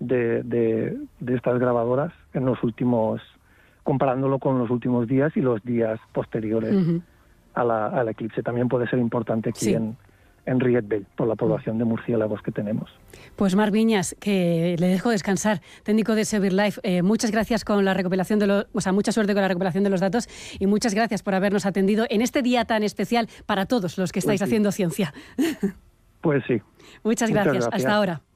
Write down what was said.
de estas grabadoras en los últimos, comparándolo con los últimos días y los días posteriores al eclipse. También puede ser importante aquí en Riet Vell, por la población de murciélagos que tenemos. Pues Marc Viñas, que le dejo descansar, técnico de Severe Life. Muchas gracias con la recopilación mucha suerte con la recopilación de los datos y muchas gracias por habernos atendido en este día tan especial para todos los que estáis haciendo ciencia. Pues sí. Muchas gracias. Hasta ahora.